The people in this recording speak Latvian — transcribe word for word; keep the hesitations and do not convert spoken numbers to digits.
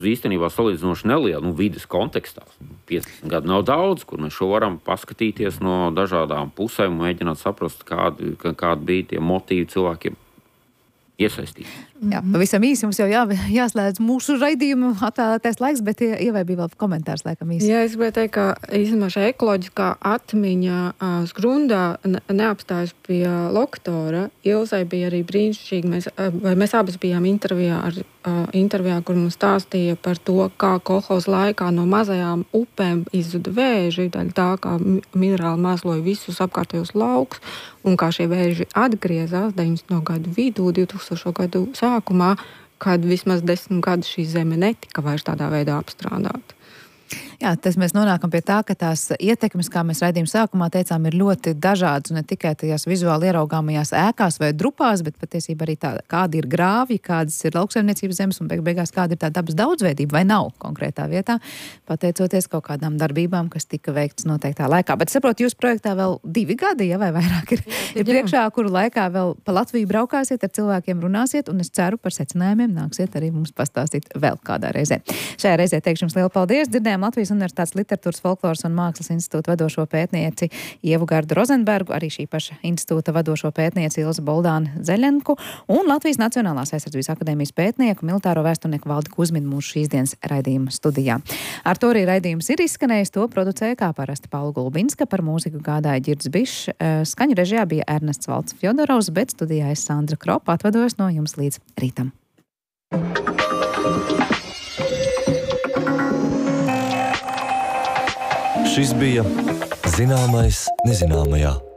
Īstenībā salīdzinoši neliela, nu, vides kontekstā. piecdesmit gadi nav daudz, kur mēs šo varam paskatīties no dažādām pusēm un mēģināt saprast, kādi, kādi bija tie motīvi cilvēkiem iesaistīt. Jā, pavisam īsi mums jau jā, jāslēdz mūsu raidījumu atvēlētais laiks, bet Ievai bija vēl komentārs laikam īsi. Jā, es gribēju teikt, ka īstenībā šī ekoloģiskā atmiņa Skrundā neapstājas pie loktora. Ilzai bija arī brīnišķīgi. Mēs, vai mēs abas bijām intervijā, ar, intervijā, kur mums stāstīja par to, kā kolhoz laikā no mazajām upēm izzuda vēži, daļa tā, kā minerāli mēsloja visus apkārtējos laukus, un kā šie vēži atgriezās deviņdesmito gadu vidū, divtūkstošo gadu sākumā, kad vismaz desmit gadu šī zeme netika vairs tādā veidā apstrādāta. Jā, tas mēs nonākam pie tā, ka tās ietekmes, kā mēs raidījuma sākumā teicām, ir ļoti dažādas, un ne tikai tajās vizuāli ieraugāmajās ēkās vai drupās, bet patiesībā arī tāda, kādi ir grāvi, kādas ir lauksaimniecības zemes, un beig beigās kāda ir tā dabas daudzveidība, vai nav konkrētā vietā, pateicoties kaut kādām darbībām, kas tika veikts noteiktā laikā. Bet saprotu, jūs projektā vēl divi gadi, ja vai vairāk ir, ir priekšā, kuru laikā vēl pa Latviju braukāsiet, ar cilvēkiem runāsiet, un es ceru, par secinājumiem nāksiet arī mums pastāstīt vēl kādā reizē. Šajā reizē teikšu jums lielu paldies. Dzirdējām Latvijas Universitātes Literatūras, Folkloras un Mākslas institūta vadošo pētnieci Ievu Gardu Rozenbergu, arī šī paša institūta vadošo pētnieci Ilzu Boldānu Zeļenku un Latvijas Nacionālās aizsardzības akadēmijas pētnieku, militāro vēsturnieku Valdi Kuzminu mūsu šīs dienas raidījuma studijā. Ar to arī raidījums ir izskanējis, to producēja kā parasti Paula Gulbinska, par mūziku gādāja Ģirds Bišs, skaņu režijā bija Ernests Valds Fjodorovs, bet studijā es Sandra Kropa atvados no jums līdz rītam. Šis bija Zināmais nezināmajā.